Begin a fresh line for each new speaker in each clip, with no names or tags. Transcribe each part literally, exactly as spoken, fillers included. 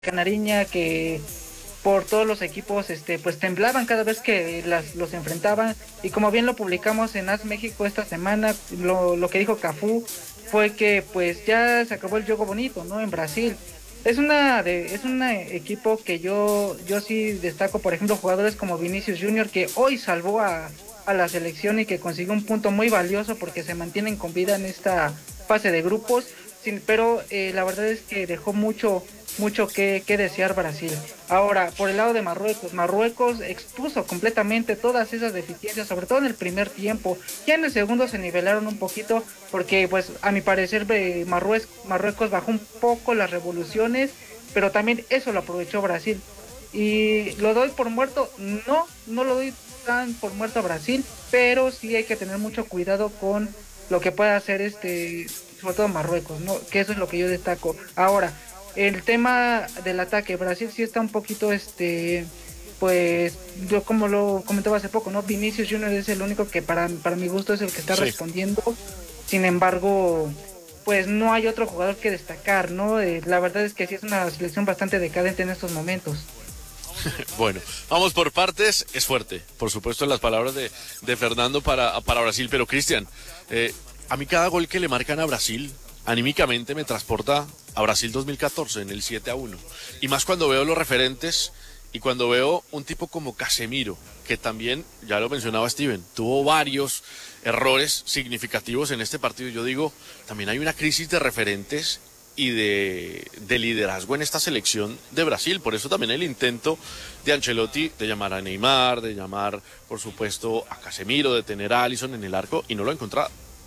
Canariña que por todos los equipos este pues temblaban cada vez que las, los enfrentaban, y como bien lo publicamos en AS México esta semana, lo, lo que dijo Cafú fue que pues ya se acabó el juego bonito, ¿no? En Brasil. Es una de, es un equipo que yo, yo sí destaco, por ejemplo, jugadores como Vinicius Junior, que hoy salvó a, a la selección y que consiguió un punto muy valioso porque se mantienen con vida en esta fase de grupos. Sin, pero eh, la verdad es que dejó mucho mucho que, que desear Brasil. Ahora, por el lado de Marruecos, Marruecos expuso completamente todas esas deficiencias, sobre todo en el primer tiempo. Ya en el segundo se nivelaron un poquito, porque pues a mi parecer eh, Marruecos, Marruecos bajó un poco las revoluciones, pero también eso lo aprovechó Brasil. Y lo doy por muerto, no, no lo doy tan por muerto a Brasil, pero sí hay que tener mucho cuidado con lo que pueda hacer este, sobre todo Marruecos, ¿no? Que eso es lo que yo destaco. Ahora, el tema del ataque, Brasil sí está un poquito, este, pues, yo como lo comentaba hace poco, ¿no? Vinicius Junior es el único que para, para mi gusto es el que está sí. respondiendo. Sin embargo, pues no hay otro jugador que destacar, ¿no? Eh, la verdad es que sí es una selección bastante decadente en estos momentos.
Bueno, vamos por partes. Es fuerte, por supuesto, las palabras de, de Fernando para, para Brasil, pero Cristian, eh, a mí cada gol que le marcan a Brasil anímicamente me transporta a Brasil dos mil catorce en el siete a uno, y más cuando veo los referentes y cuando veo un tipo como Casemiro, que también, ya lo mencionaba Steven, tuvo varios errores significativos en este partido. Yo digo, también hay una crisis de referentes y de, de liderazgo en esta selección de Brasil. Por eso también el intento de Ancelotti de llamar a Neymar, de llamar por supuesto a Casemiro, de tener a Alisson en el arco, y no lo ha encontrado.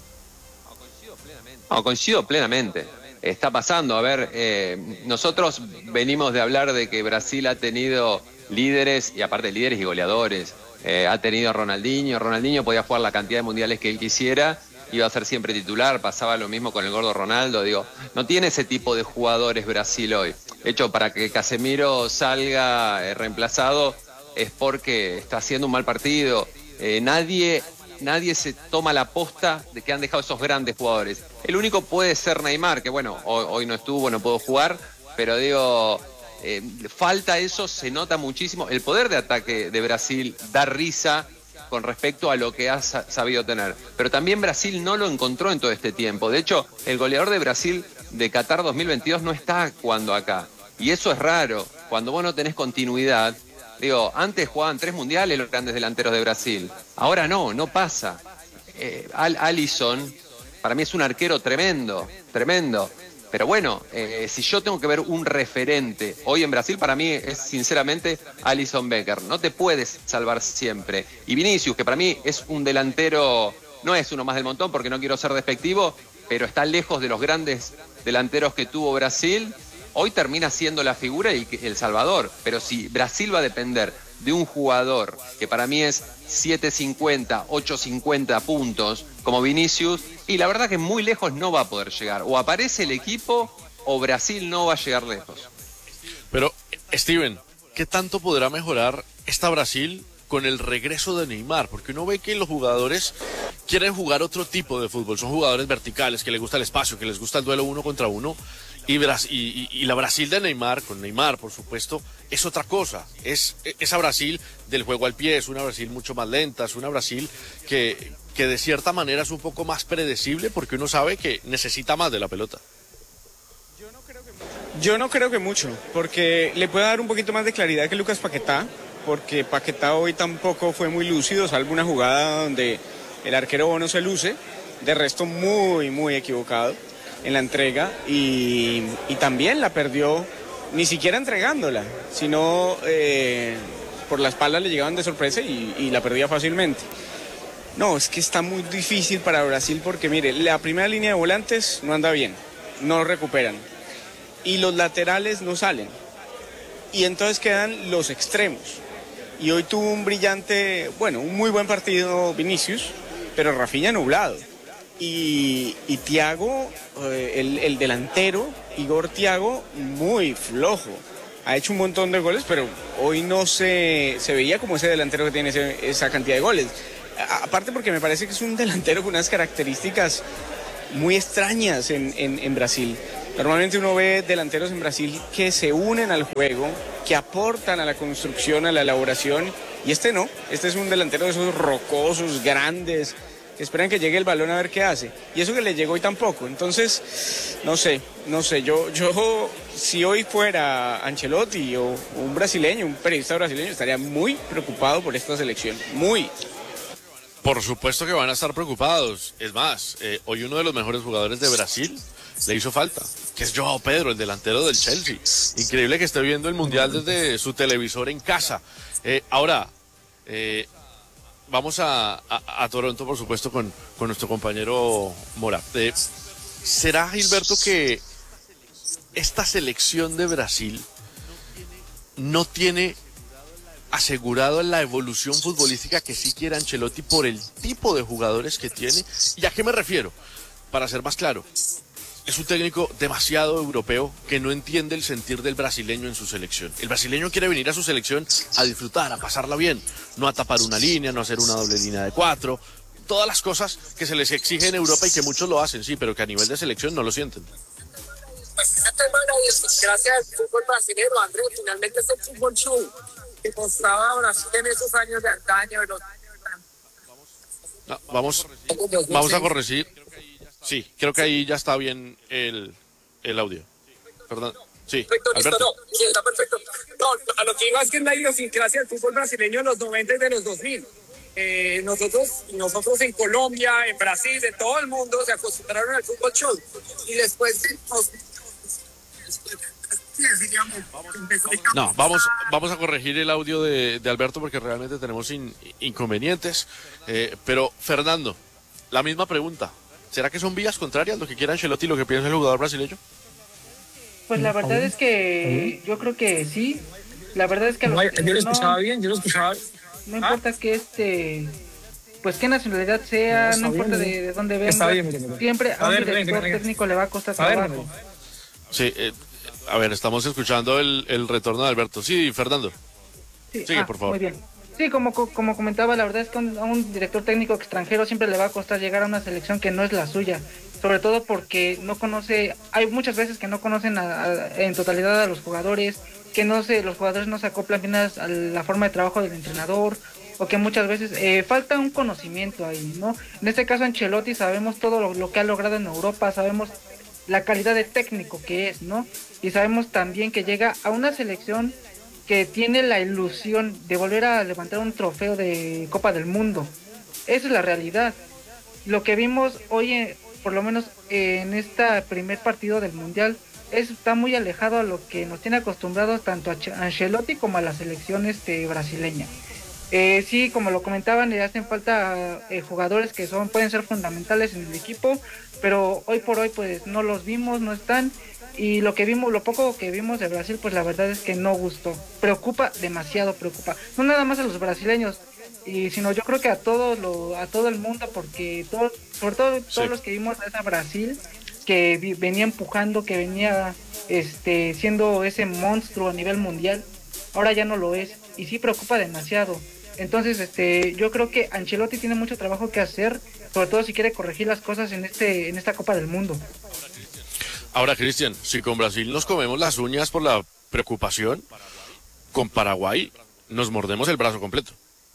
No, coincido plenamente. Está pasando, a ver, eh, nosotros venimos de hablar de que Brasil ha tenido líderes, y aparte líderes y goleadores. Eh, ha tenido a Ronaldinho, Ronaldinho podía jugar la cantidad de mundiales que él quisiera, iba a ser siempre titular, pasaba lo mismo con el gordo Ronaldo, digo, no tiene ese tipo de jugadores Brasil hoy. De hecho, para que Casemiro salga eh, reemplazado es porque está haciendo un mal partido. Eh, nadie... Nadie se toma la posta de que han dejado esos grandes jugadores. El único puede ser Neymar, que bueno, hoy, hoy no estuvo, no pudo jugar, pero digo, eh, falta eso, se nota muchísimo. El poder de ataque de Brasil da risa con respecto a lo que ha sabido tener. Pero también Brasil no lo encontró en todo este tiempo. De hecho, el goleador de Brasil de Qatar dos mil veintidós no está jugando acá. Y eso es raro. Cuando vos no tenés continuidad. Digo, antes jugaban tres mundiales los grandes delanteros de Brasil. Ahora no, no pasa. Eh, Al Alisson, para mí es un arquero tremendo, tremendo. Pero bueno, eh, si yo tengo que ver un referente hoy en Brasil, para mí es sinceramente Alisson Becker. No te puedes salvar siempre. Y Vinicius, que para mí es un delantero, no es uno más del montón porque no quiero ser despectivo, pero está lejos de los grandes delanteros que tuvo Brasil. Hoy termina siendo la figura y el Salvador, pero si Brasil va a depender de un jugador que para mí es siete cincuenta, ocho cincuenta puntos, como Vinicius, y la verdad que muy lejos no va a poder llegar. O aparece el equipo o Brasil no va a llegar lejos.
Pero, Steven, ¿qué tanto podrá mejorar esta Brasil con el regreso de Neymar? Porque uno ve que los jugadores quieren jugar otro tipo de fútbol, son jugadores verticales, que les gusta el espacio, que les gusta el duelo uno contra uno. Y, y, y la Brasil de Neymar, con Neymar por supuesto, es otra cosa. Es esa Brasil del juego al pie, es una Brasil mucho más lenta, es una Brasil que, que de cierta manera es un poco más predecible porque uno sabe que necesita más de la pelota.
Yo no creo que mucho, Yo no creo que mucho porque le puede dar un poquito más de claridad que Lucas Paquetá, porque Paquetá hoy tampoco fue muy lúcido, salvo una jugada donde el arquero no se luce, de resto muy, muy equivocado en la entrega, y, y también la perdió ni siquiera entregándola, sino eh, por la espalda le llegaban de sorpresa y, y la perdía fácilmente. No, es que está muy difícil para Brasil porque mire, la primera línea de volantes no anda bien, no recuperan, y los laterales no salen, y entonces quedan los extremos, y hoy tuvo un brillante, bueno, un muy buen partido Vinicius, pero Rafinha nublado. Y, y Thiago, eh, el, el delantero, Igor Thiago, muy flojo. Ha hecho un montón de goles, pero hoy no se, se veía como ese delantero que tiene ese, esa cantidad de goles. A, aparte porque me parece que es un delantero con unas características muy extrañas en, en, en Brasil. Normalmente uno ve delanteros en Brasil que se unen al juego, que aportan a la construcción, a la elaboración, y este no. Este es un delantero de esos rocosos, grandes, que esperan que llegue el balón a ver qué hace. Y eso que le llegó hoy tampoco. Entonces, no sé, no sé. Yo, yo si hoy fuera Ancelotti o un brasileño, un periodista brasileño, estaría muy preocupado por esta selección. Muy.
Por supuesto que van a estar preocupados. Es más, eh, hoy uno de los mejores jugadores de Brasil le hizo falta, que es Joao Pedro, el delantero del Chelsea. Increíble que esté viendo el Mundial desde su televisor en casa. Eh, ahora, eh, vamos a, a, a Toronto, por supuesto, con, con nuestro compañero Mora. Eh, ¿Será, Gilberto, que esta selección de Brasil no tiene asegurado la evolución futbolística que sí quiere Ancelotti por el tipo de jugadores que tiene? ¿Y a qué me refiero? Para ser más claro, es un técnico demasiado europeo que no entiende el sentir del brasileño en su selección. El brasileño quiere venir a su selección a disfrutar, a pasarla bien, no a tapar una línea, no a hacer una doble línea de cuatro, todas las cosas que se les exige en Europa y que muchos lo hacen, sí, pero que a nivel de selección no lo sienten.
Pues gracias al fútbol brasileño, Andrés, finalmente es el fútbol show que mostraba Brasil en esos años de antaño. De los...
No, vamos, vamos a corregir. Sí, creo que ahí ya está bien el, el audio. Perdón. Sí,
perfecto,
Alberto.
listo, no, sí, está perfecto. No, a lo que iba es que es la idiosincrasia del fútbol brasileño en los noventa y de los dos mil. Eh, nosotros, nosotros en Colombia, en Brasil, en todo el mundo se acostumbraron al fútbol show. Y después nos...
No, vamos, vamos a corregir el audio de, de Alberto porque realmente tenemos in, inconvenientes. Eh, pero, Fernando, la misma pregunta. ¿Será que son vías contrarias lo que quiera Ancelotti y lo que piensa el jugador brasileño?
Pues la verdad es que yo creo que sí. La verdad es que
no,
los,
yo lo escuchaba
no,
bien, yo lo escuchaba.
No importa ¿Ah? que este, pues qué nacionalidad sea, no, no importa bien, de, de dónde venga, bien, mira, mira. siempre a, a un ver, director venga, técnico le va a costar a trabajo. Ver,
sí, eh, a ver, estamos escuchando el, el retorno de Alberto. Sí, Fernando.
Sí,
Sigue,
ah,
por favor.
Muy bien. Sí, como, como comentaba, la verdad es que un, a un director técnico extranjero siempre le va a costar llegar a una selección que no es la suya, sobre todo porque no conoce, hay muchas veces que no conocen a, a, en totalidad a los jugadores, que no se, los jugadores no se acoplan bien a, a la forma de trabajo del entrenador, o que muchas veces eh, falta un conocimiento ahí, ¿no? En este caso Ancelotti sabemos todo lo, lo que ha logrado en Europa, sabemos la calidad de técnico que es, ¿no? Y sabemos también que llega a una selección que tiene la ilusión de volver a levantar un trofeo de Copa del Mundo. Esa es la realidad. Lo que vimos hoy, por lo menos en este primer partido del Mundial, es, está muy alejado a lo que nos tiene acostumbrados tanto a Ancelotti como a la selección este, brasileña. Eh, sí, como lo comentaban, le hacen falta eh, jugadores que son pueden ser fundamentales en el equipo, pero hoy por hoy pues no los vimos, no están. Y lo que vimos, lo poco que vimos de Brasil, pues la verdad es que no gustó. Preocupa, demasiado preocupa. No nada más a los brasileños, y sino yo creo que a todo lo, a todo el mundo, porque todo, sobre todo todos sí. los que vimos a esa Brasil, que vi, venía empujando, que venía este siendo ese monstruo a nivel mundial, ahora ya no lo es. Y sí preocupa demasiado. Entonces, este, yo creo que Ancelotti tiene mucho trabajo que hacer, sobre todo si quiere corregir las cosas en este, en esta Copa del Mundo.
Ahora, Cristian, si con Brasil nos comemos las uñas por la preocupación, con Paraguay nos mordemos el brazo completo.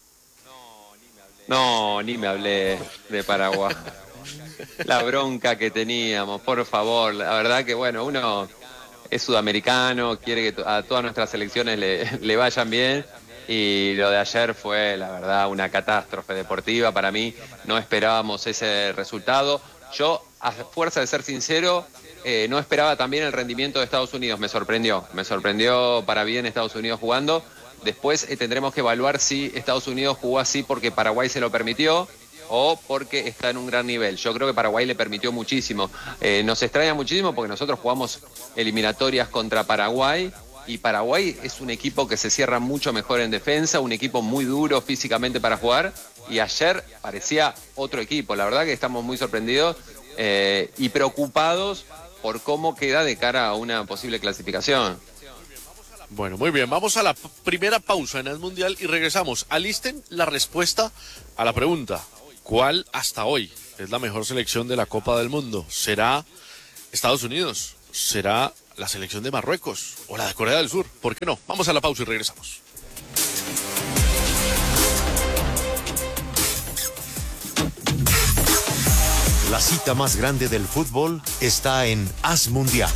No, ni me hablé de Paraguay. La bronca que teníamos, por favor. La verdad que, bueno, uno es sudamericano, quiere que a todas nuestras selecciones le, le vayan bien. Y lo de ayer fue, la verdad, una catástrofe deportiva. Para mí no esperábamos ese resultado. Yo, a fuerza de ser sincero, eh, no esperaba también el rendimiento de Estados Unidos. Me sorprendió, me sorprendió para bien Estados Unidos jugando. Después eh, tendremos que evaluar si Estados Unidos jugó así porque Paraguay se lo permitió o porque está en un gran nivel. Yo creo que Paraguay le permitió muchísimo. Eh, nos extraña muchísimo porque nosotros jugamos eliminatorias contra Paraguay y Paraguay es un equipo que se cierra mucho mejor en defensa, un equipo muy duro físicamente para jugar, y ayer parecía otro equipo. La verdad que estamos muy sorprendidos eh, y preocupados por cómo queda de cara a una posible clasificación.
Bueno, muy bien, vamos a la primera pausa en el Mundial y regresamos. Alisten la respuesta a la pregunta: ¿cuál hasta hoy es la mejor selección de la Copa del Mundo? ¿Será Estados Unidos, será la selección de Marruecos o la de Corea del Sur. ¿Por qué no? Vamos a la pausa y regresamos.
La cita más grande del fútbol está en Haz Mundial.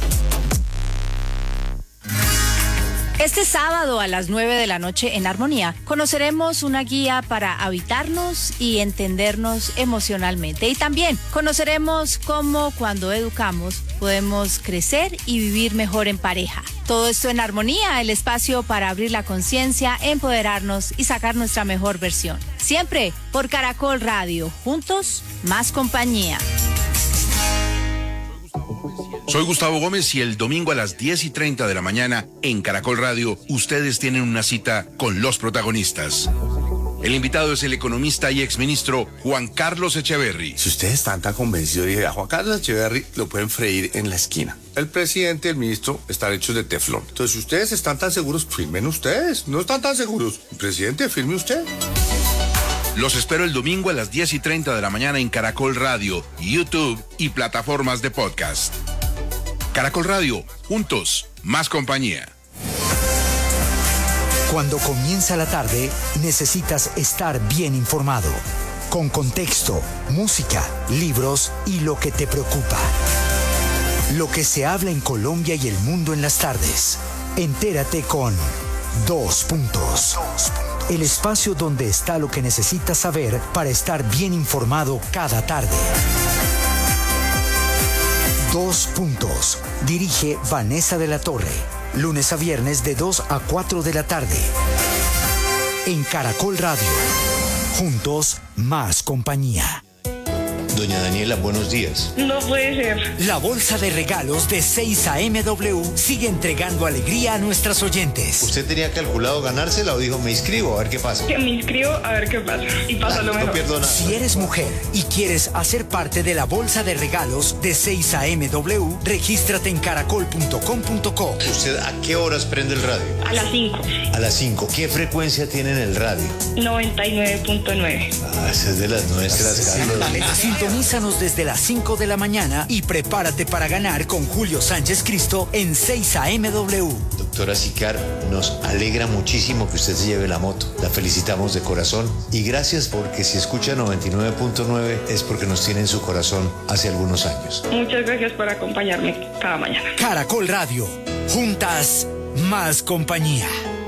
Este sábado a las nueve de la noche en Armonía conoceremos una guía para habitarnos y entendernos emocionalmente. Y también conoceremos cómo cuando educamos podemos crecer y vivir mejor en pareja. Todo esto en Armonía, el espacio para abrir la conciencia, empoderarnos y sacar nuestra mejor versión. Siempre por Caracol Radio. Juntos, más compañía.
Soy Gustavo Gómez y el domingo a las diez y treinta de la mañana en Caracol Radio, ustedes tienen una cita con los protagonistas. El invitado es el economista y exministro Juan Carlos Echeverry.
Si ustedes están tan convencidos, dije, a Juan Carlos Echeverry lo pueden freír en la esquina. El presidente y el ministro están hechos de teflón. Entonces, si ustedes están tan seguros, firmen ustedes. No están tan seguros. El presidente, firme usted.
Los espero el domingo a las diez y treinta de la mañana en Caracol Radio, YouTube y plataformas de podcast. Caracol Radio, juntos, más compañía.
Cuando comienza la tarde, necesitas estar bien informado, con contexto, música, libros y lo que te preocupa. Lo que se habla en Colombia y el mundo en las tardes. Entérate con Dos Puntos. El espacio donde está lo que necesitas saber para estar bien informado cada tarde. Dos Puntos. Dirige Vanessa de la Torre. Lunes a viernes de dos a cuatro de la tarde. En Caracol Radio. Juntos, más compañía.
Doña Daniela, buenos días.
No puede ser.
La bolsa de regalos de seis A M W sigue entregando alegría a nuestras oyentes.
¿Usted tenía calculado ganársela o dijo me inscribo a ver qué pasa?
Que me inscribo a ver qué pasa. Y pasa lo mejor.
No pierdo nada.
Si eres mujer y quieres hacer parte de la bolsa de regalos de seis A M W, regístrate en caracol punto com punto co.
¿Usted a qué horas prende el radio?
A las cinco.
A las cinco. ¿Qué frecuencia tiene en el radio?
noventa y nueve punto nueve.
Ah, esa es de las nuestras, Carlos.
Sintonízanos desde las cinco de la mañana y prepárate para ganar con Julio Sánchez Cristo en seis A M W.
Doctora Sicar, nos alegra muchísimo que usted se lleve la moto. La felicitamos de corazón y gracias porque si escucha noventa y nueve punto nueve es porque nos tiene en su corazón hace algunos años.
Muchas gracias por acompañarme cada mañana.
Caracol Radio. Juntas, más compañía.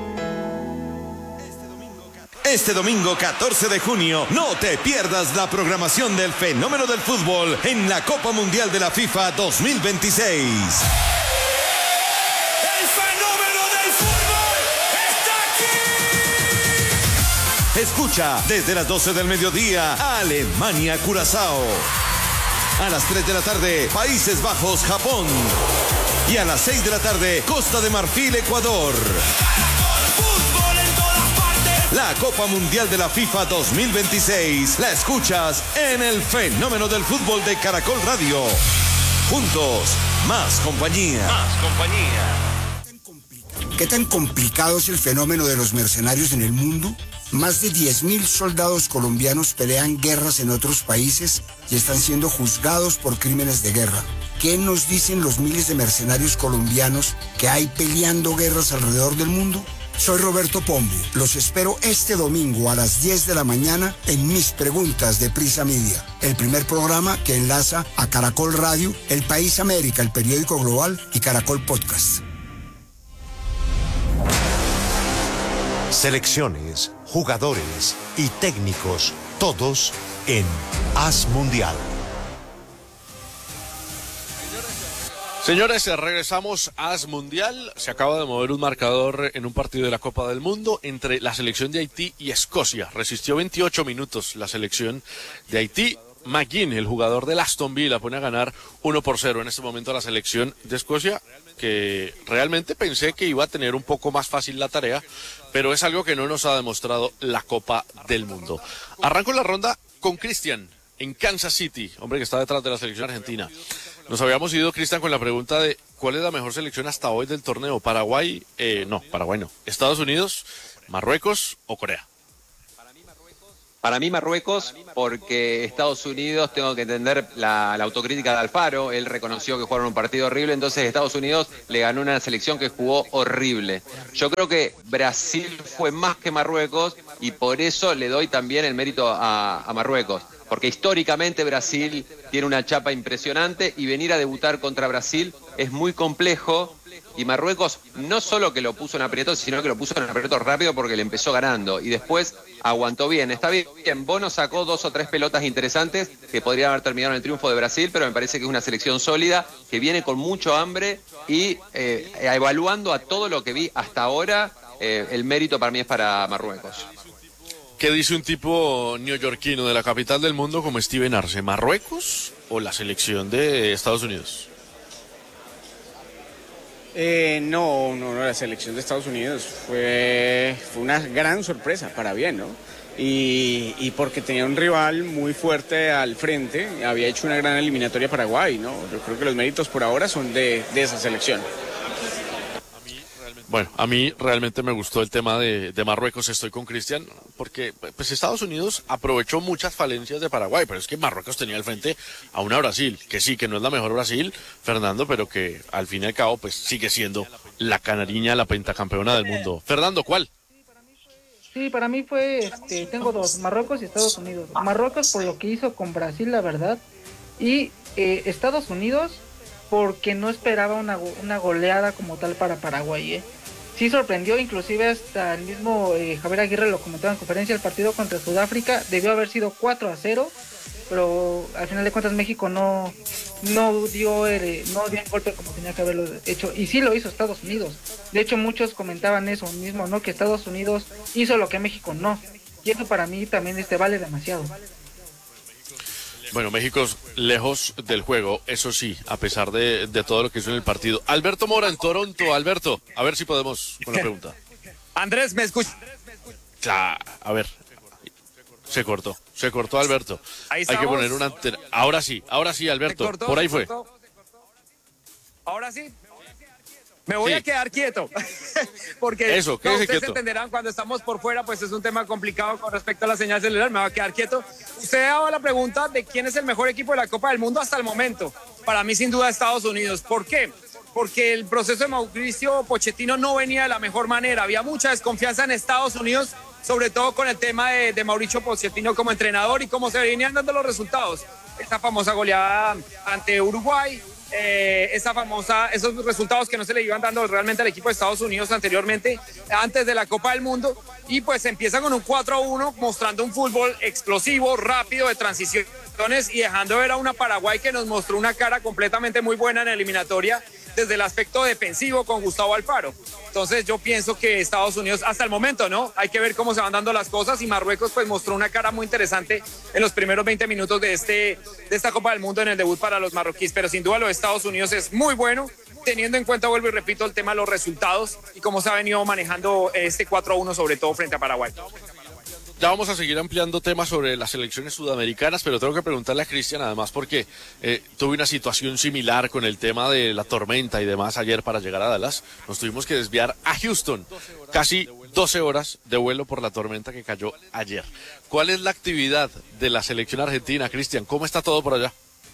Este domingo catorce de junio, no te pierdas la programación del fenómeno del fútbol en la Copa Mundial de la FIFA dos mil veintiséis. ¡El fenómeno del fútbol está aquí! Escucha desde las doce del mediodía, Alemania-Curazao. A las tres de la tarde, Países Bajos-Japón. Y a las seis de la tarde, Costa de Marfil-Ecuador. La Copa Mundial de la FIFA dos mil veintiséis la escuchas en el fenómeno del fútbol de Caracol Radio. Juntos, más compañía. Más compañía.
¿Qué tan complicado es el fenómeno de los mercenarios en el mundo? Más de diez mil soldados colombianos pelean guerras en otros países y están siendo juzgados por crímenes de guerra. ¿Qué nos dicen los miles de mercenarios colombianos que hay peleando guerras alrededor del mundo? Soy Roberto Pombo. Los espero este domingo a las diez de la mañana en Mis Preguntas de Prisa Media, el primer programa que enlaza a Caracol Radio, El País América, el periódico global y Caracol Podcast.
Selecciones, jugadores y técnicos, todos en Haz Mundial.
Señores, regresamos a Haz Mundial. Se acaba de mover un marcador en un partido de la Copa del Mundo entre la selección de Haití y Escocia. Resistió veintiocho minutos la selección de Haití. McGinn, el jugador del Aston Villa, pone a ganar uno por cero en este momento a la selección de Escocia, que realmente pensé que iba a tener un poco más fácil la tarea, pero es algo que no nos ha demostrado la Copa del Mundo. Arranco la ronda con Cristian en Kansas City, hombre que está detrás de la selección argentina. Nos habíamos ido, Cristian, con la pregunta de ¿cuál es la mejor selección hasta hoy del torneo? ¿Paraguay? Eh, no, Paraguay no. ¿Estados Unidos, Marruecos o Corea?
Para mí Marruecos, porque Estados Unidos, tengo que entender la, la autocrítica de Alfaro, él reconoció que jugaron un partido horrible, entonces Estados Unidos le ganó una selección que jugó horrible. Yo creo que Brasil fue más que Marruecos y por eso le doy también el mérito a, a Marruecos, porque históricamente Brasil tiene una chapa impresionante y venir a debutar contra Brasil es muy complejo. Y Marruecos no solo que lo puso en aprietos, sino que lo puso en aprietos rápido porque le empezó ganando y después aguantó bien. Está bien, Bono sacó dos o tres pelotas interesantes que podrían haber terminado en el triunfo de Brasil, pero me parece que es una selección sólida, que viene con mucho hambre y eh, evaluando a todo lo que vi hasta ahora, eh, el mérito para mí es para Marruecos.
¿Qué dice un tipo neoyorquino de la capital del mundo como Steven Arce? ¿Marruecos o la selección de Estados Unidos?
Eh, no, no, no, la selección de Estados Unidos fue, fue una gran sorpresa, para bien, ¿no? Y, y porque tenía un rival muy fuerte al frente, había hecho una gran eliminatoria a Paraguay, ¿no? Yo creo que los méritos por ahora son de, de esa selección.
Bueno, a mí realmente me gustó el tema de, de Marruecos, estoy con Cristian, porque pues Estados Unidos aprovechó muchas falencias de Paraguay, pero es que Marruecos tenía al frente a una Brasil, que sí, que no es la mejor Brasil, Fernando, pero que al fin y al cabo pues sigue siendo la canariña, la pentacampeona del mundo. Fernando, ¿cuál?
Sí, para mí fue, este, tengo dos, Marruecos y Estados Unidos. Marruecos por lo que hizo con Brasil, la verdad, y eh, Estados Unidos porque no esperaba una, una goleada como tal para Paraguay, ¿eh? Sí sorprendió, inclusive hasta el mismo eh, Javier Aguirre lo comentaba en conferencia, el partido contra Sudáfrica debió haber sido cuatro a cero, pero al final de cuentas México no no dio el, no dio el golpe como tenía que haberlo hecho, y sí lo hizo Estados Unidos. De hecho muchos comentaban eso mismo, ¿no? Que Estados Unidos hizo lo que México no, y eso para mí también este vale demasiado.
Bueno, México lejos del juego, eso sí, a pesar de, de todo lo que hizo en el partido. Alberto Mora en Toronto. Alberto, a ver si podemos con la pregunta.
Andrés, ¿me escuchas?
Claro, a ver, se cortó, se cortó Alberto. Ahí Hay que poner una antena. Ahora sí, ahora sí, Alberto, cortó, por ahí fue.
Ahora sí. Me voy
sí.
a quedar quieto, porque
Eso,
no, ustedes
quieto.
entenderán cuando estamos por fuera, pues es un tema complicado con respecto a la señal celular, me voy a quedar quieto. Usted daba la pregunta de quién es el mejor equipo de la Copa del Mundo hasta el momento. Para mí, sin duda, Estados Unidos. ¿Por qué? Porque el proceso de Mauricio Pochettino no venía de la mejor manera. Había mucha desconfianza en Estados Unidos, sobre todo con el tema de, de Mauricio Pochettino como entrenador y cómo se venían dando los resultados. Esta famosa goleada ante Uruguay, eh, esa famosa, esos resultados que no se le iban dando realmente al equipo de Estados Unidos anteriormente, antes de la Copa del Mundo, y pues empieza con un cuatro a uno, mostrando un fútbol explosivo, rápido, de transiciones, y dejando ver a una Paraguay que nos mostró una cara completamente muy buena en la eliminatoria, desde el aspecto defensivo con Gustavo Alfaro. Entonces yo pienso que Estados Unidos, hasta el momento, ¿no? Hay que ver cómo se van dando las cosas, y Marruecos pues mostró una cara muy interesante en los primeros veinte minutos de, este, de esta Copa del Mundo en el debut para los marroquíes, pero sin duda lo de Estados Unidos es muy bueno, teniendo en cuenta, vuelvo y repito, el tema de los resultados y cómo se ha venido manejando este cuatro a uno, sobre todo frente a Paraguay.
Ya vamos a seguir ampliando temas sobre las selecciones sudamericanas, pero tengo que preguntarle a Cristian además porque eh, tuve una situación similar con el tema de la tormenta y demás ayer para llegar a Dallas. Nos tuvimos que desviar a Houston, casi doce horas de vuelo por la tormenta que cayó ayer. ¿Cuál es la actividad de la selección argentina, Cristian? ¿Cómo está todo por allá?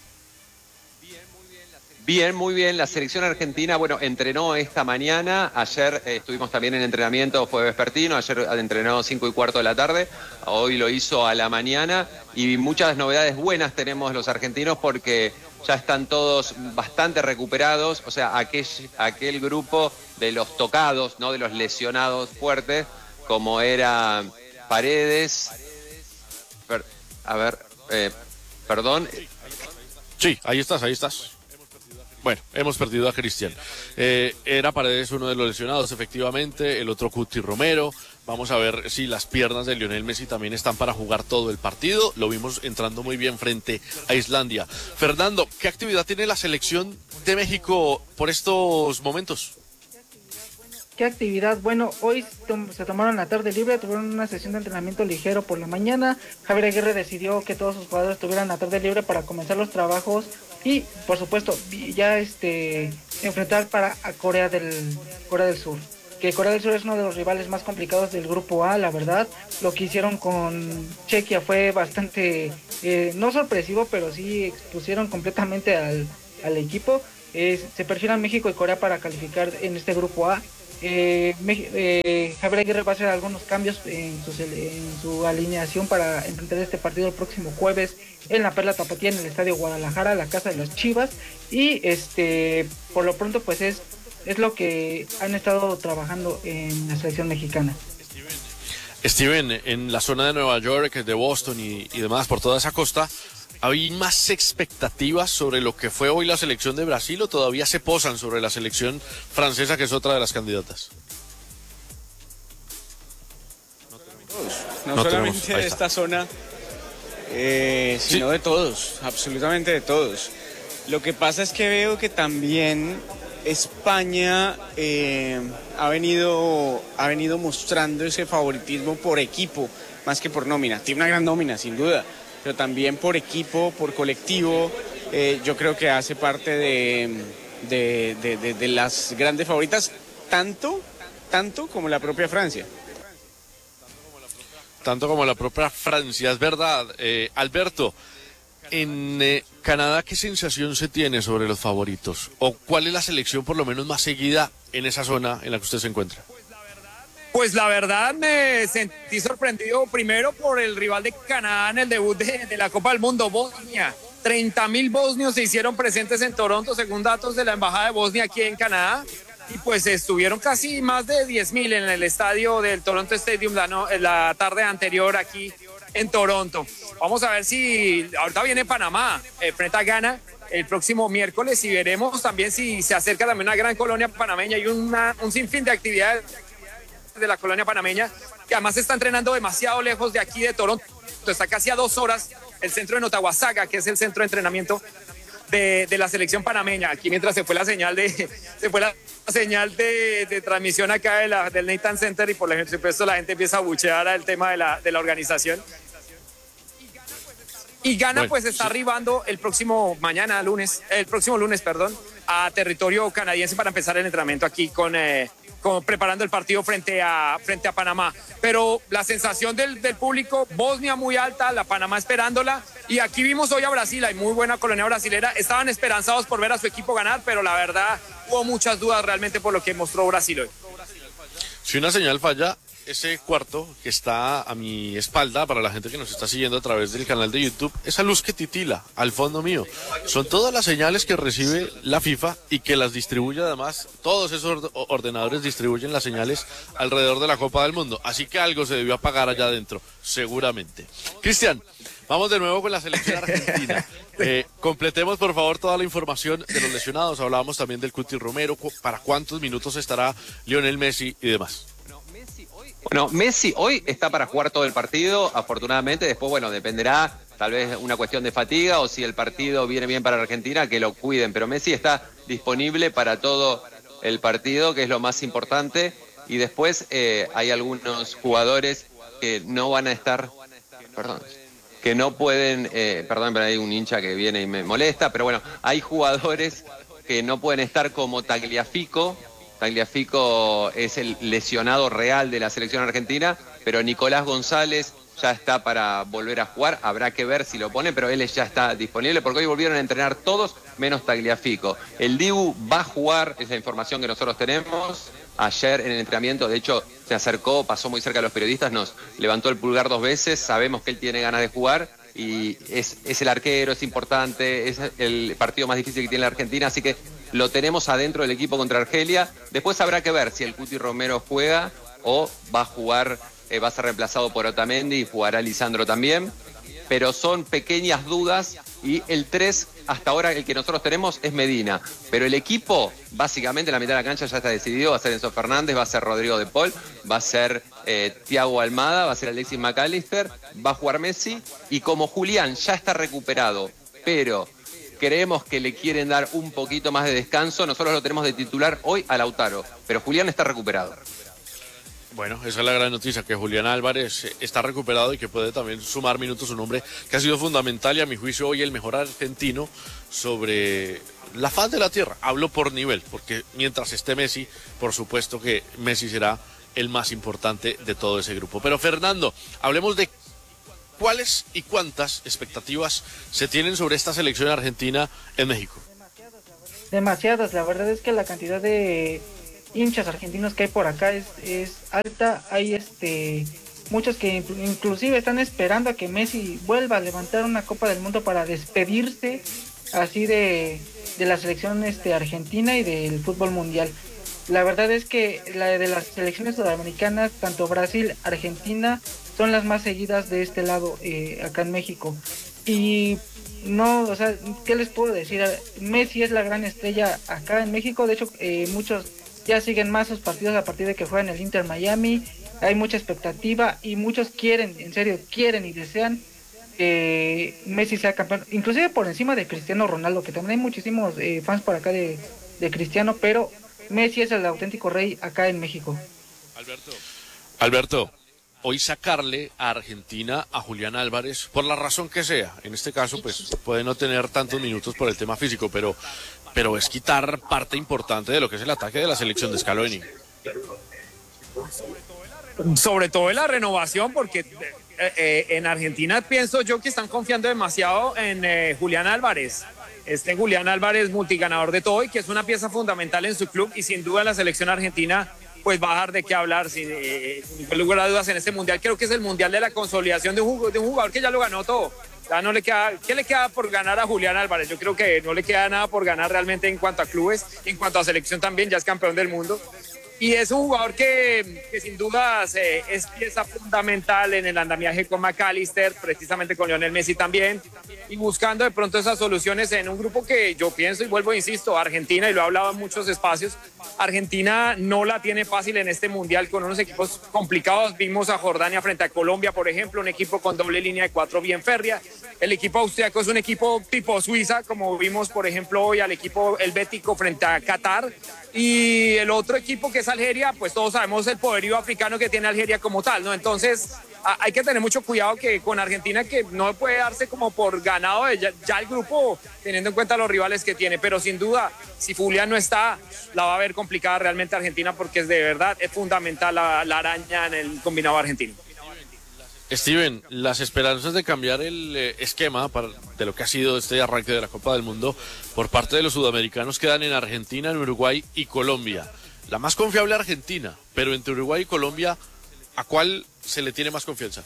Bien, muy bien. La selección argentina, bueno, entrenó esta mañana. Ayer eh, estuvimos también en entrenamiento, fue vespertino. Ayer entrenó cinco y cuarto de la tarde. Hoy lo hizo a la mañana. Y muchas novedades buenas tenemos los argentinos porque ya están todos bastante recuperados. O sea, aquel, aquel grupo de los tocados, ¿no? De los lesionados fuertes, como era Paredes. Per, a ver, eh, perdón.
Sí, ahí estás, ahí estás. Bueno, hemos perdido a Cristian. Eh, era Paredes uno de los lesionados, efectivamente, el otro Cuti Romero. Vamos a ver si las piernas de Lionel Messi también están para jugar todo el partido. Lo vimos entrando muy bien frente a Islandia. Fernando, ¿qué actividad tiene la selección de México por estos momentos?
¿Qué actividad? Bueno, hoy se tomaron la tarde libre, tuvieron una sesión de entrenamiento ligero por la mañana. Javier Aguirre decidió que todos sus jugadores tuvieran la tarde libre para comenzar los trabajos y, por supuesto, ya este enfrentar para a Corea del Corea del Sur. que Corea del Sur es uno de los rivales más complicados del grupo A, la verdad. Lo que hicieron con Chequia fue bastante, eh, no sorpresivo, pero sí expusieron completamente al, al equipo. Eh, se perfilan México y Corea para calificar en este grupo A. Eh, eh, Javier Aguirre va a hacer algunos cambios en su, en su alineación para enfrentar este partido el próximo jueves en la Perla Tapatía, en el Estadio Guadalajara, la casa de los Chivas. Y este por lo pronto pues es es lo que han estado trabajando en la selección mexicana.
Steven, en la zona de Nueva York, de Boston y, y demás, por toda esa costa, ¿hay más expectativas sobre lo que fue hoy la selección de Brasil o todavía se posan sobre la selección francesa, que es otra de las candidatas?
No,
no
solamente
tenemos,
de esta zona, eh, sino sí. de todos, absolutamente de todos. Lo que pasa es que veo que también España eh, ha venido ha venido mostrando ese favoritismo por equipo más que por nómina. Tiene una gran nómina, sin duda, pero también por equipo, por colectivo. Eh, yo creo que hace parte de, de, de, de, de las grandes favoritas, tanto, tanto como la propia Francia.
Tanto como la propia Francia, es verdad. Eh, Alberto, en eh, Canadá, ¿qué sensación se tiene sobre los favoritos? ¿O cuál es la selección por lo menos más seguida en esa zona en la que usted se encuentra?
Pues la verdad me sentí sorprendido primero por el rival de Canadá en el debut de, de la Copa del Mundo, Bosnia. treinta mil bosnios se hicieron presentes en Toronto, según datos de la Embajada de Bosnia aquí en Canadá. Y pues estuvieron casi más de diez mil en el estadio del Toronto Stadium la, no, la tarde anterior aquí en Toronto. Vamos a ver si ahorita viene Panamá eh, frente a Ghana el próximo miércoles y veremos también si se acerca también una gran colonia panameña y una, un sinfín de actividades de la colonia panameña, que además está entrenando demasiado lejos de aquí de Toronto. Está casi a dos horas el centro de Notahuasaga, que es el centro de entrenamiento de, de la selección panameña. Aquí mientras se fue la señal de se fue la señal de, de transmisión acá de la, del Nathan Center y por supuesto la gente empieza a buchear al tema de la, de la organización. Y Ghana bueno, pues está sí. arribando el próximo mañana lunes, el próximo lunes, perdón, a territorio canadiense para empezar el entrenamiento aquí con, eh, con preparando el partido frente a frente a Panamá. Pero la sensación del, del público, Bosnia muy alta, la Panamá esperándola, y aquí vimos hoy a Brasil, hay muy buena colonia brasilera, estaban esperanzados por ver a su equipo ganar, pero la verdad hubo muchas dudas realmente por lo que mostró Brasil hoy.
Si una señal falla, ese cuarto que está a mi espalda, para la gente que nos está siguiendo a través del canal de YouTube, esa luz que titila al fondo mío, son todas las señales que recibe la FIFA y que las distribuye además, todos esos ordenadores distribuyen las señales alrededor de la Copa del Mundo, así que algo se debió apagar allá adentro, seguramente. Cristian, vamos de nuevo con la selección argentina. Eh, completemos por favor toda la información de los lesionados, hablábamos también del Cuti Romero, para cuántos minutos estará Lionel Messi y demás.
Bueno, Messi hoy está para jugar todo el partido, afortunadamente. Después, bueno, dependerá tal vez una cuestión de fatiga o si el partido viene bien para Argentina, que lo cuiden. Pero Messi está disponible para todo el partido, que es lo más importante. Y después eh, hay algunos jugadores que no van a estar, perdón, que no pueden, eh, perdón, pero hay un hincha que viene y me molesta, pero bueno, hay jugadores que no pueden estar como Tagliafico. Tagliafico es el lesionado real de la selección argentina, pero Nicolás González ya está para volver a jugar. Habrá que ver si lo pone, pero él ya está disponible porque hoy volvieron a entrenar todos menos Tagliafico. El Dibu va a jugar, esa información que nosotros tenemos. Ayer en el entrenamiento, de hecho, se acercó, pasó muy cerca de los periodistas, nos levantó el pulgar dos veces. Sabemos que él tiene ganas de jugar y es, es el arquero, es importante, es el partido más difícil que tiene la Argentina, así que lo tenemos adentro del equipo contra Argelia. Después habrá que ver si el Cuti Romero juega o va a jugar, eh, va a ser reemplazado por Otamendi y jugará Lisandro también. Pero son pequeñas dudas y el tres, hasta ahora el que nosotros tenemos es Medina. Pero el equipo, básicamente la mitad de la cancha ya está decidido, va a ser Enzo Fernández, va a ser Rodrigo de Paul, va a ser eh, Thiago Almada, va a ser Alexis McAllister, va a jugar Messi. Y como Julián ya está recuperado, pero creemos que le quieren dar un poquito más de descanso, nosotros lo tenemos de titular hoy a Lautaro, pero Julián está recuperado.
Bueno, esa es la gran noticia, que Julián Álvarez está recuperado y que puede también sumar minutos, un hombre que ha sido fundamental y a mi juicio hoy el mejor argentino sobre la faz de la tierra. Hablo por nivel, porque mientras esté Messi, por supuesto que Messi será el más importante de todo ese grupo. Pero Fernando, hablemos de cuáles y cuántas expectativas se tienen sobre esta selección argentina en México.
Demasiadas, la verdad es que la cantidad de hinchas argentinos que hay por acá es, es alta. Hay este muchos que inclusive están esperando a que Messi vuelva a levantar una Copa del Mundo para despedirse así de, de la selección este argentina y del fútbol mundial. La verdad es que la de las selecciones sudamericanas, tanto Brasil, Argentina, son las más seguidas de este lado, eh, acá en México. Y no, o sea, ¿qué les puedo decir? Messi es la gran estrella acá en México. De hecho, eh, muchos ya siguen más sus partidos a partir de que juegan el Inter Miami. Hay mucha expectativa y muchos quieren, en serio, quieren y desean que Messi sea campeón, inclusive por encima de Cristiano Ronaldo, que también hay muchísimos eh, fans por acá de, de Cristiano, pero Messi es el auténtico rey acá en México.
Alberto, Alberto, hoy sacarle a Argentina a Julián Álvarez, por la razón que sea, en este caso pues puede no tener tantos minutos por el tema físico, pero, pero es quitar parte importante de lo que es el ataque de la selección de Scaloni.
Sobre todo en la renovación, porque eh, eh, en Argentina pienso yo que están confiando demasiado en eh, Julián Álvarez. Este Julián Álvarez, multiganador de todo y que es una pieza fundamental en su club, y sin duda la selección argentina pues va a dejar de qué hablar sin, eh, sin lugar a dudas en este mundial. Creo que es el mundial de la consolidación de un, de un jugador que ya lo ganó todo. Ya no le queda, ¿qué le queda por ganar a Julián Álvarez? Yo creo que no le queda nada por ganar realmente en cuanto a clubes, en cuanto a selección también, ya es campeón del mundo. Y es un jugador que, que sin dudas eh, es pieza fundamental en el andamiaje con McAllister, precisamente con Lionel Messi también, y buscando de pronto esas soluciones en un grupo que yo pienso y vuelvo e insisto, Argentina, y lo he hablado en muchos espacios, Argentina no la tiene fácil en este mundial con unos equipos complicados. Vimos a Jordania frente a Colombia, por ejemplo, un equipo con doble línea de cuatro bien férrea. El equipo austriaco es un equipo tipo Suiza, como vimos, por ejemplo, hoy al equipo helvético frente a Qatar. Y el otro equipo que es Algeria, pues todos sabemos el poderío africano que tiene Algeria como tal, ¿no? Entonces a, hay que tener mucho cuidado que con Argentina, que no puede darse como por ganado de ya, ya el grupo, teniendo en cuenta los rivales que tiene, pero sin duda, si Julián no está, la va a ver complicada realmente Argentina, porque es de verdad, es fundamental la, la araña en el combinado argentino.
Steven, las esperanzas de cambiar el eh, esquema para, de lo que ha sido este arranque de la Copa del Mundo por parte de los sudamericanos quedan en Argentina, en Uruguay y Colombia. La más confiable Argentina, pero entre Uruguay y Colombia, ¿a cuál se le tiene más confianza?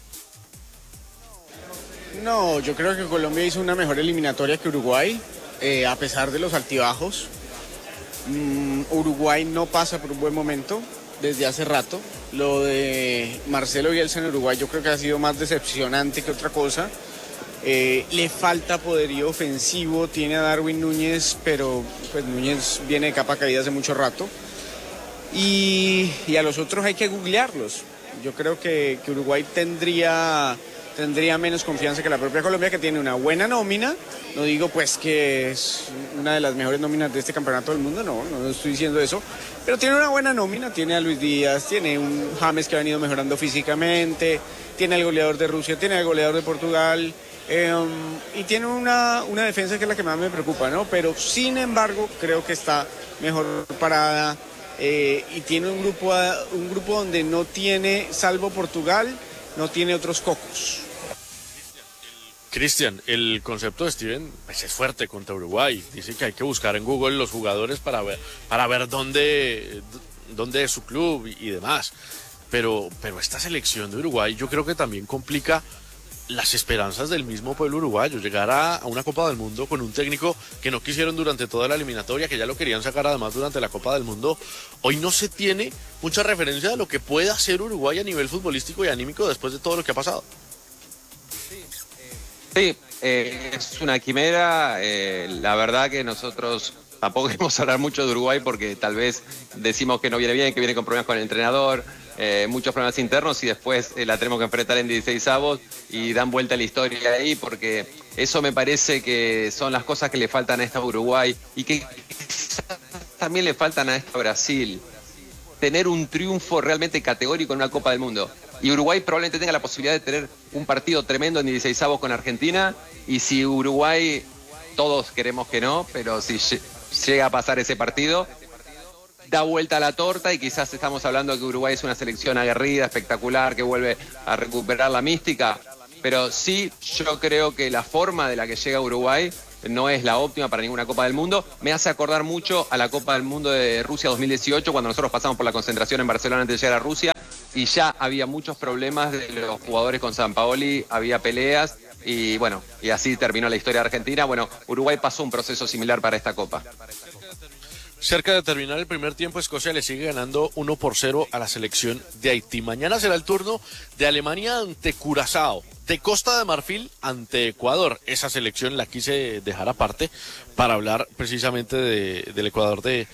No, yo creo que Colombia hizo una mejor eliminatoria que Uruguay, eh, a pesar de los altibajos. Mm, Uruguay no pasa por un buen momento desde hace rato. Lo de Marcelo Bielsa en Uruguay yo creo que ha sido más decepcionante que otra cosa. Eh, le falta poderío ofensivo, tiene a Darwin Núñez, pero pues Núñez viene de capa caída hace mucho rato. Y, y a los otros hay que googlearlos. Yo creo que, que Uruguay tendría, tendría menos confianza que la propia Colombia, que tiene una buena nómina. No digo pues que es una de las mejores nóminas de este campeonato del mundo, no, no estoy diciendo eso. Pero tiene una buena nómina, tiene a Luis Díaz, tiene un James que ha venido mejorando físicamente, tiene al goleador de Rusia, tiene al goleador de Portugal, eh, y tiene una, una defensa que es la que más me preocupa, ¿no? Pero sin embargo creo que está mejor parada, eh, y tiene un grupo, un grupo donde no tiene, salvo Portugal, no tiene otros cocos.
Cristian, el concepto de Steven pues, es fuerte contra Uruguay. Dice que hay que buscar en Google los jugadores para ver, para ver dónde, dónde es su club y, y demás. Pero, pero esta selección de Uruguay yo creo que también complica las esperanzas del mismo pueblo uruguayo. Llegar a, a una Copa del Mundo con un técnico que no quisieron durante toda la eliminatoria, que ya lo querían sacar además durante la Copa del Mundo. Hoy no se tiene mucha referencia de lo que puede hacer Uruguay a nivel futbolístico y anímico después de todo lo que ha pasado.
Sí, eh, es una quimera. Eh, la verdad que nosotros tampoco queremos hablar mucho de Uruguay porque tal vez decimos que no viene bien, que viene con problemas con el entrenador, eh, muchos problemas internos, y después eh, la tenemos que enfrentar en dieciseisavos y dan vuelta la historia ahí, porque eso me parece que son las cosas que le faltan a esta Uruguay y que también le faltan a esta Brasil. tener un triunfo realmente categórico en una Copa del Mundo. Y Uruguay probablemente tenga la posibilidad de tener un partido tremendo en dieciseisavos con Argentina, y si Uruguay, todos queremos que no, pero si llega a pasar ese partido, da vuelta a la torta y quizás estamos hablando de que Uruguay es una selección aguerrida, espectacular, que vuelve a recuperar la mística, pero sí yo creo que la forma de la que llega Uruguay no es la óptima para ninguna Copa del Mundo. Me hace acordar mucho a la Copa del Mundo de Rusia dos mil dieciocho, cuando nosotros pasamos por la concentración en Barcelona antes de llegar a Rusia, y ya había muchos problemas de los jugadores con Sampaoli, había peleas, y bueno, y así terminó la historia de Argentina. Bueno, Uruguay pasó un proceso similar para esta Copa.
Cerca de terminar el primer tiempo, Escocia le sigue ganando uno por cero a la selección de Haití. Mañana será el turno de Alemania ante Curazao, de Costa de Marfil ante Ecuador. Esa selección la quise dejar aparte para hablar precisamente de, del Ecuador, de,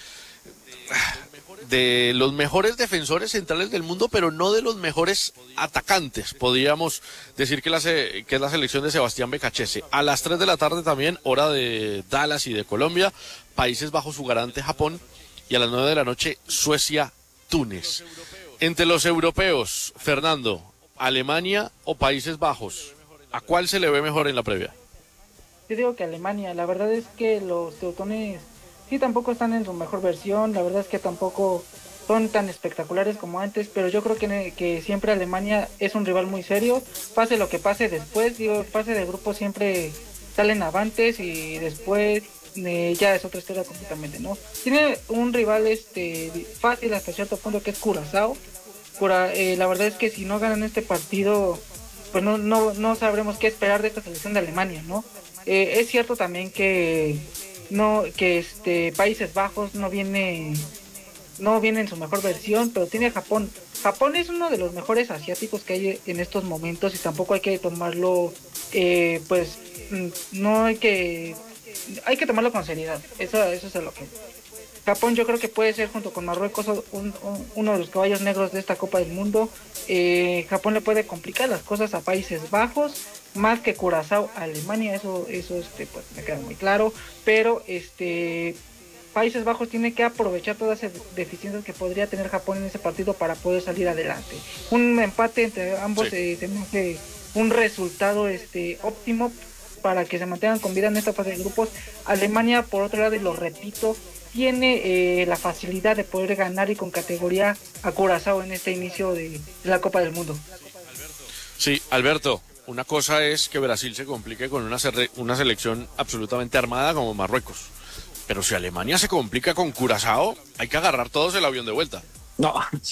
de los mejores defensores centrales del mundo, pero no de los mejores atacantes. Podríamos decir que, la, que es la selección de Sebastián Becachese. A las tres de la tarde también, hora de Dallas y de Colombia, Países Bajos jugará ante Japón, y a las nueve de la noche Suecia, Túnez. Entre los europeos, Fernando, Alemania o Países Bajos, ¿a cuál se le ve mejor en la previa?
Yo digo que Alemania. La verdad es que los teutones sí tampoco están en su mejor versión, la verdad es que tampoco son tan espectaculares como antes, pero yo creo que, que siempre Alemania es un rival muy serio, pase lo que pase después, digo, pase de grupo siempre salen avantes y después eh, ya es otra historia completamente, ¿no? Tiene un rival este fácil hasta cierto punto, que es Curazao. Cura, eh, la verdad es que si no ganan este partido, pues no, no, no sabremos qué esperar de esta selección de Alemania, ¿no? Eh, es cierto también que no que este Países Bajos no viene no viene en su mejor versión, pero tiene Japón. Japón es uno de los mejores asiáticos que hay en estos momentos, y tampoco hay que tomarlo eh, pues no hay que hay que tomarlo con seriedad. Eso eso es lo que Japón yo creo que puede ser, junto con Marruecos, un, un, uno de los caballos negros de esta Copa del Mundo. Eh, Japón le puede complicar las cosas a Países Bajos, más que Curazao a Alemania, eso eso este pues me queda muy claro, pero este Países Bajos tiene que aprovechar todas las deficiencias que podría tener Japón en ese partido para poder salir adelante. Un empate entre ambos, sí. eh, tenemos eh, un resultado este óptimo para que se mantengan con vida en esta fase de grupos. Alemania, por otro lado, y lo repito, tiene eh, la facilidad de poder ganar y con categoría a Curazao en este inicio de, de la Copa del Mundo.
Sí, Alberto, una cosa es que Brasil se complique con una, una selección absolutamente armada como Marruecos, pero si Alemania se complica con Curazao, hay que agarrar todos el avión de vuelta.
No,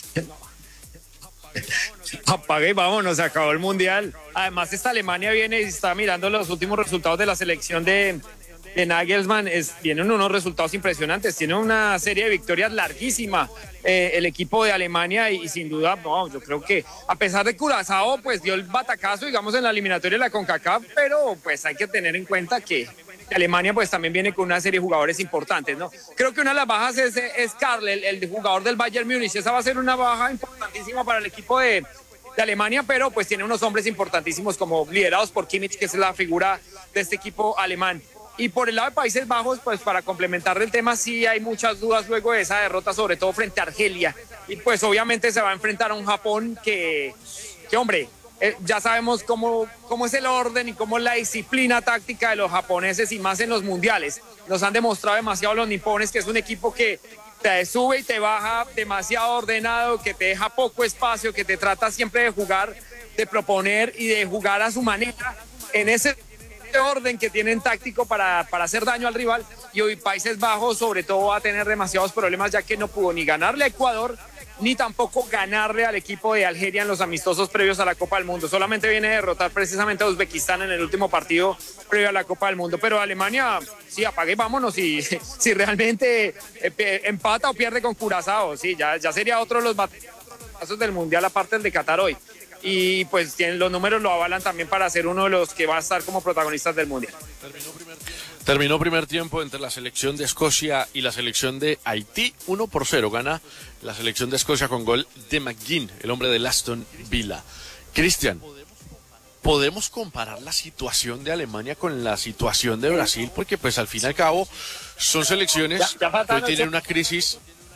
apague y vámonos, se acabó el Mundial. Además, esta Alemania viene y está mirando los últimos resultados de la selección de... de Nagelsmann, es, tienen unos resultados impresionantes, tiene una serie de victorias larguísima eh, el equipo de Alemania, y, y sin duda, no, yo creo que a pesar de Curazao, pues dio el batacazo, digamos, en la eliminatoria de la CONCACAF, pero pues hay que tener en cuenta que Alemania pues también viene con una serie de jugadores importantes, ¿no? Creo que una de las bajas es, es Karl, el, el jugador del Bayern Múnich. Esa va a ser una baja importantísima para el equipo de, de Alemania, pero pues tiene unos hombres importantísimos como liderados por Kimmich, que es la figura de este equipo alemán. Y por el lado de Países Bajos, pues para complementar el tema, sí hay muchas dudas luego de esa derrota, sobre todo frente a Argelia. Y pues obviamente se va a enfrentar a un Japón que, que hombre, eh, ya sabemos cómo, cómo es el orden y cómo es la disciplina táctica de los japoneses, y más en los mundiales. Nos han demostrado demasiado los nipones que es un equipo que te sube y te baja demasiado ordenado, que te deja poco espacio, que te trata siempre de jugar, de proponer y de jugar a su manera en ese orden que tienen táctico para, para hacer daño al rival. Y hoy Países Bajos sobre todo va a tener demasiados problemas, ya que no pudo ni ganarle a Ecuador ni tampoco ganarle al equipo de Algeria en los amistosos previos a la Copa del Mundo. Solamente viene a derrotar precisamente a Uzbekistán en el último partido previo a la Copa del Mundo. Pero Alemania, sí, apague y vámonos. Y si realmente eh, empata o pierde con Curazao, sí, ya, ya sería otro de los batazos del Mundial, aparte del de Qatar hoy. Y pues tienen, los números lo avalan también para ser uno de los que va a estar como protagonistas del Mundial.
Terminó primer tiempo, Terminó primer tiempo entre la selección de Escocia y la selección de Haití. uno por cero gana la selección de Escocia con gol de McGinn, el hombre de Aston Villa. Cristian, ¿podemos comparar la situación de Alemania con la situación de Brasil? Porque pues al fin y al cabo son selecciones
ya, ya
que hoy tienen una crisis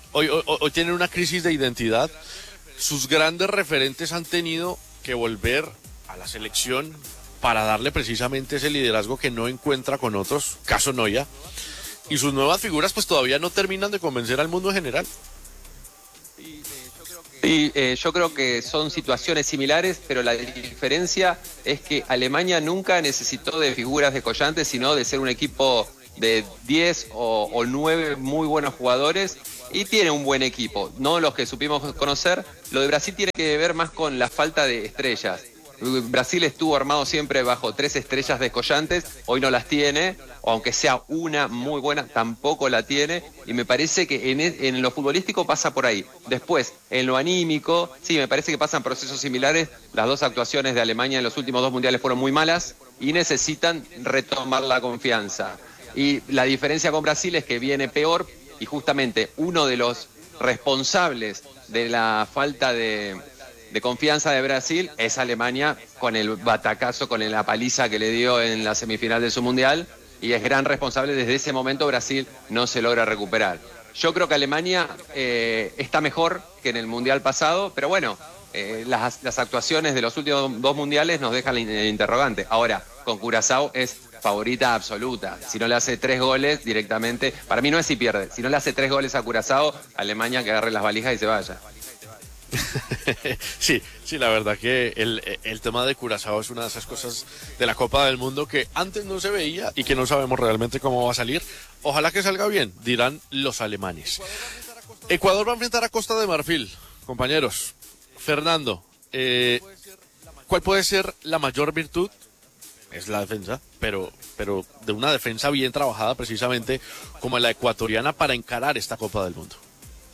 hoy, hoy, hoy tienen una crisis de identidad. Sus grandes referentes han tenido que volver a la selección para darle precisamente ese liderazgo que no encuentra con otros, caso Noya, y sus nuevas figuras pues todavía no terminan de convencer al mundo en general.
Sí, eh, yo creo que son situaciones similares, pero la diferencia es que Alemania nunca necesitó de figuras descollantes, sino de ser un equipo de diez o, o nueve muy buenos jugadores, y tiene un buen equipo, no los que supimos conocer. Lo de Brasil tiene que ver más con la falta de estrellas. Brasil estuvo armado siempre bajo tres estrellas descollantes, hoy no las tiene, o aunque sea una muy buena, tampoco la tiene, y me parece que en, en lo futbolístico pasa por ahí. Después, en lo anímico, sí, me parece que pasan procesos similares. Las dos actuaciones de Alemania en los últimos dos mundiales fueron muy malas y necesitan retomar la confianza. Y la diferencia con Brasil es que viene peor, y justamente uno de los responsables de la falta de... de confianza de Brasil es Alemania, con el batacazo, con la paliza que le dio en la semifinal de su mundial, y es gran responsable. Desde ese momento Brasil no se logra recuperar. Yo creo que Alemania eh, está mejor que en el mundial pasado, pero bueno, eh, las, las actuaciones de los últimos dos mundiales nos dejan el interrogante. Ahora, con Curazao es favorita absoluta. Si no le hace tres goles directamente, para mí no es si pierde, si no le hace tres goles a Curazao, Alemania que agarre las valijas y se vaya.
Sí, sí, la verdad que el, el tema de Curazao es una de esas cosas de la Copa del Mundo que antes no se veía y que no sabemos realmente cómo va a salir. Ojalá que salga bien, dirán los alemanes. Ecuador va a enfrentar a Costa de Marfil, compañeros. Fernando, eh, ¿cuál puede ser la mayor virtud? Es la defensa, pero, pero de una defensa bien trabajada precisamente como la ecuatoriana para encarar esta Copa del Mundo.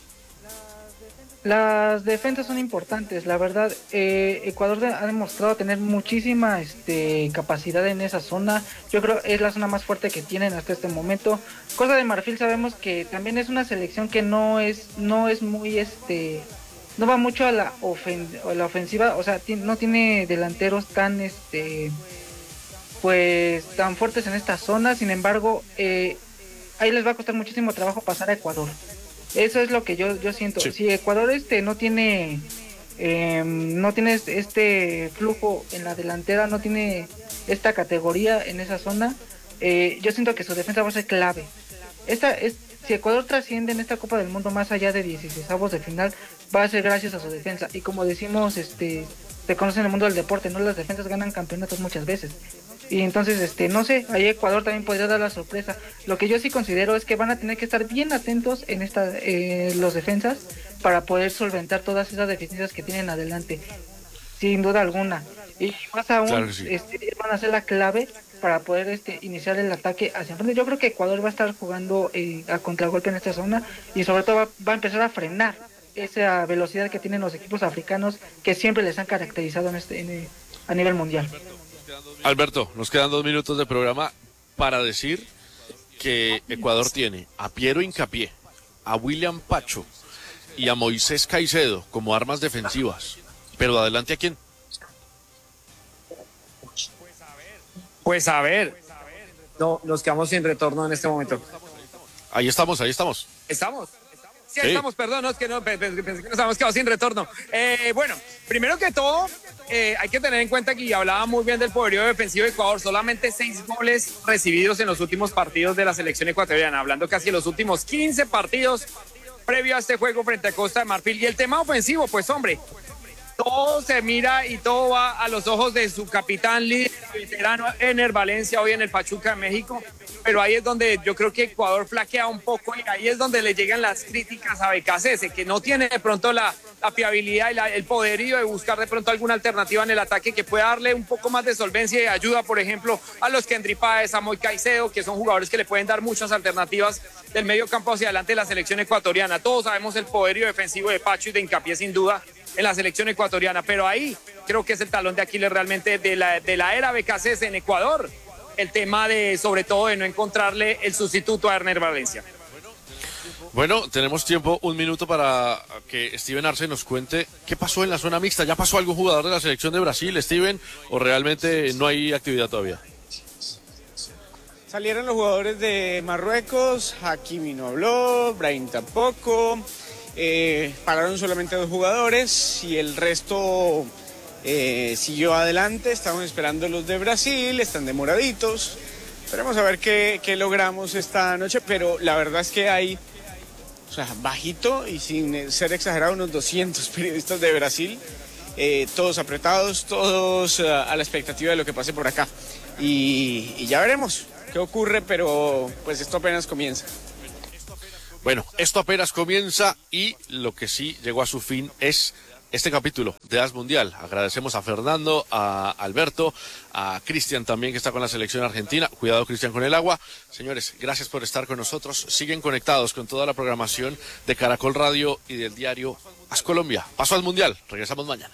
Las defensas son importantes, la verdad. eh, Ecuador ha demostrado tener muchísima este, capacidad en esa zona. Yo creo que es la zona más fuerte que tienen hasta este momento. Costa de Marfil sabemos que también es una selección que no es no es muy este no va mucho a la, ofen a la ofensiva, o sea, no tiene delanteros tan este pues tan fuertes en esta zona. Sin embargo, eh, ahí les va a costar muchísimo trabajo pasar a Ecuador. Eso es lo que yo yo siento. Sí. Si Ecuador este no tiene eh, no tiene este flujo en la delantera, no tiene esta categoría en esa zona, eh, yo siento que su defensa va a ser clave. Esta es, si Ecuador trasciende en esta Copa del Mundo más allá de dieciseisavos de final, va a ser gracias a su defensa. Y como decimos, este se conoce en el mundo del deporte, no, las defensas ganan campeonatos muchas veces. Y entonces, este, no sé, ahí Ecuador también podría dar la sorpresa. Lo que yo sí considero es que van a tener que estar bien atentos en esta, eh, los defensas para poder solventar todas esas deficiencias que tienen adelante, sin duda alguna. Y más aún, claro que sí. este, van a ser la clave para poder este, iniciar el ataque hacia enfrente. Yo creo que Ecuador va a estar jugando eh, a contragolpe en esta zona, y sobre todo va, va a empezar a frenar esa velocidad que tienen los equipos africanos, que siempre les han caracterizado en este, en, a nivel mundial.
Alberto, nos quedan dos minutos de programa para decir que Ecuador tiene a Piero Hincapié, a William Pacho y a Moisés Caicedo como armas defensivas. Pero adelante, ¿a quién?
Pues a ver, no, nos quedamos sin retorno en este momento.
Ahí estamos, ahí estamos.
¿Estamos? Sí,
sí.
estamos, perdón, no, es que no, pensé que nos habíamos quedado sin retorno. Eh, bueno, primero que todo, eh, hay que tener en cuenta que ya hablaba muy bien del poderío defensivo de Ecuador, solamente seis goles recibidos en los últimos partidos de la selección ecuatoriana, hablando casi de los últimos quince partidos previo a este juego frente a Costa de Marfil. Y el tema ofensivo, pues hombre, todo se mira y todo va a los ojos de su capitán líder, veterano Ener Valencia, hoy en el Pachuca de México. Pero ahí es donde yo creo que Ecuador flaquea un poco, y ahí es donde le llegan las críticas a B K C S, que no tiene de pronto la, la fiabilidad y la, el poderío de buscar de pronto alguna alternativa en el ataque que pueda darle un poco más de solvencia y ayuda, por ejemplo, a los Kendry Páez, a Moy Caicedo, que son jugadores que le pueden dar muchas alternativas del medio campo hacia adelante de la selección ecuatoriana. Todos sabemos el poderío defensivo de Pacho y de Hincapié, sin duda, en la selección ecuatoriana, pero ahí creo que es el talón de Aquiles realmente de la, de la era B K C S en Ecuador, el tema de, sobre todo, de no encontrarle el sustituto a Ener Valencia.
Bueno, tenemos tiempo, un minuto para que Steven Arce nos cuente qué pasó en la zona mixta. ¿Ya pasó algún jugador de la selección de Brasil, Steven, o realmente no hay actividad todavía?
Salieron los jugadores de Marruecos, Hakimi no habló, Brahim tampoco. eh, pararon solamente dos jugadores y el resto eh, siguió adelante. Estamos esperando los de Brasil, están demoraditos. Esperemos a ver qué, qué logramos esta noche, pero la verdad es que hay, o sea, bajito y sin ser exagerado, unos doscientos periodistas de Brasil, eh, todos apretados, todos uh, a la expectativa de lo que pase por acá. Y, y ya veremos qué ocurre, pero pues esto apenas comienza.
Bueno, esto apenas comienza y lo que sí llegó a su fin es este capítulo de As Mundial. Agradecemos a Fernando, a Alberto, a Cristian también, que está con la selección argentina. Cuidado, Cristian, con el agua. Señores, gracias por estar con nosotros. Siguen conectados con toda la programación de Caracol Radio y del diario As Colombia. Paso al Mundial. Regresamos mañana.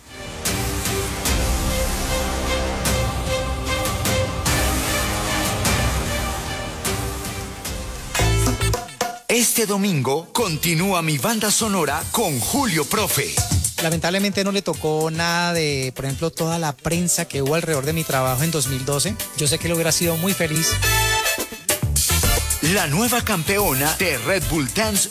Este domingo continúa mi banda sonora con Julio Profe.
Lamentablemente no le tocó nada de, por ejemplo, toda la prensa que hubo alrededor de mi trabajo en dos mil doce. Yo sé que él hubiera sido muy feliz.
La nueva campeona de Red Bull Dance